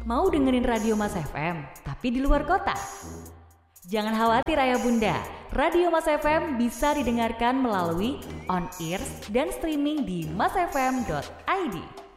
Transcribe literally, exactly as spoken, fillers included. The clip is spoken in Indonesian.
Mau dengerin Radio Mas F M, tapi di luar kota? Jangan khawatir ayah bunda, Radio Mas F M bisa didengarkan melalui on-ears dan streaming di masfm dot i d.